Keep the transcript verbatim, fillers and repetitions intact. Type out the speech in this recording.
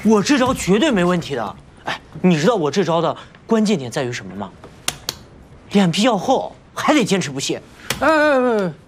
我这招绝对没问题的。哎，你知道我这招的关键点在于什么吗？脸皮要厚，还得坚持不懈。 哎哎哎！